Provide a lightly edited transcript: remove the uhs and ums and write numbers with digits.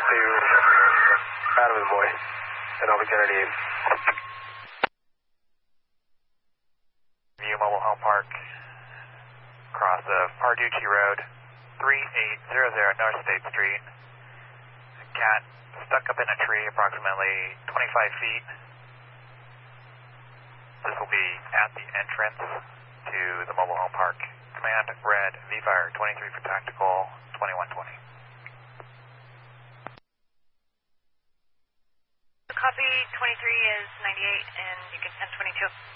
to Adam and Boy and Alpha Kennedy. View Mobile Home Park, cross of Parducci Road, 3800 North State Street. Cat stuck up in a tree approximately 25 feet. This will be at the entrance to the Mobile Home Park. Command red, V-Fire 23 for tactical, 2120. Copy 23 is 98 and you can send 22.